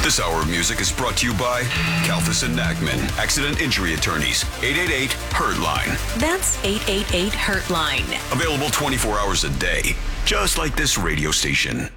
This hour of music is brought to you by Kalfas and Nachman, Accident Injury Attorneys, 888-HURT-LINE. That's 888-HURT-LINE. Available 24 hours a day, just like this radio station.